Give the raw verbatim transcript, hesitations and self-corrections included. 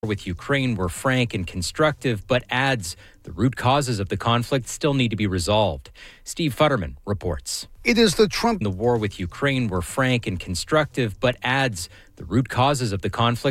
with Ukraine were frank and constructive, but adds the root causes of the conflict still need to be resolved. Steve Futterman reports. It is the Trump. The war with Ukraine were frank and constructive, but adds the root causes of the conflict